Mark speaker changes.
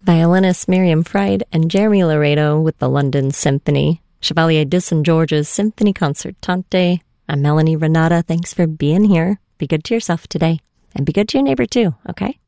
Speaker 1: Violinist Miriam Fried and Jeremy Laredo with the London Symphony. Chevalier de St. George's Symphony Concertante. I'm Melanie Renata. Thanks for being here. Be good to yourself today. And be good to your neighbor too, okay?